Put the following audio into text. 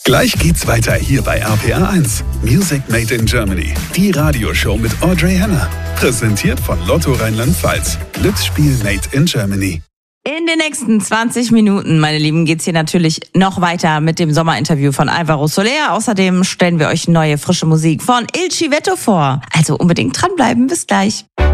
Gleich geht's weiter hier bei RPR 1. Music Made in Germany. Die Radioshow mit Audrey Henner. Präsentiert von Lotto Rheinland-Pfalz. Glücksspiel Made in Germany. In den nächsten 20 Minuten, meine Lieben, geht's hier natürlich noch weiter mit dem Sommerinterview von Alvaro Soler. Außerdem stellen wir euch neue, frische Musik von Il Civetto vor. Also unbedingt dranbleiben. Bis gleich.